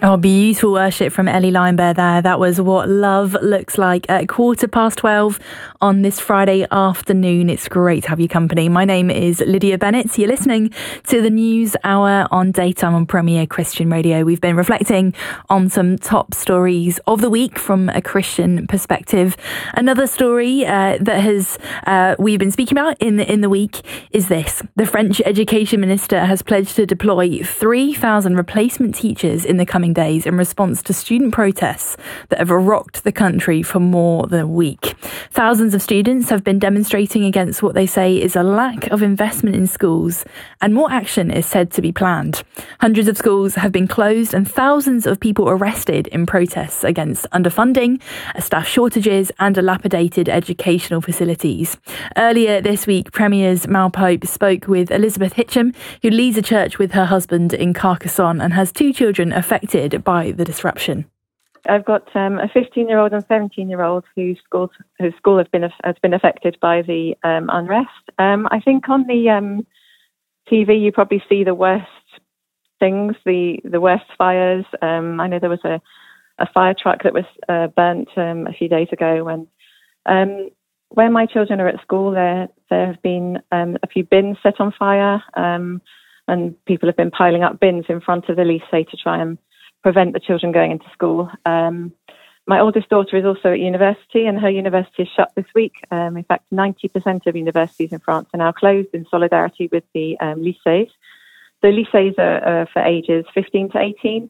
Oh, beautiful worship from Ellie Linebear there. That was What Love Looks Like at 12:15 on this Friday afternoon. It's great to have your company. My name is Lydia Bennett. You're listening to the News Hour on Daytime on Premier Christian Radio. We've been reflecting on some top stories of the week from a Christian perspective. Another story we've been speaking about in the week is this. The French Education Minister has pledged to deploy 3,000 replacement teachers in the coming days in response to student protests that have rocked the country for more than a week. Thousands of students have been demonstrating against what they say is a lack of investment in schools, and more action is said to be planned. Hundreds of schools have been closed and thousands of people arrested in protests against underfunding, staff shortages and dilapidated educational facilities. Earlier this week, Premier's Mal Pope spoke with Elizabeth Hitcham, who leads a church with her husband in Carcassonne and has two children affected by the disruption. I've got a 15-year-old and 17-year-old whose school has been affected by the unrest. I think on the TV you probably see the worst things, the worst fires. I know there was a fire truck that was burnt a few days ago. When my children are at school, there have been a few bins set on fire, and people have been piling up bins in front of the lycée to try and prevent the children going into school. My oldest daughter is also at university, and her university is shut this week. In fact, 90% of universities in France are now closed in solidarity with the lycées. The lycées are for ages 15 to 18.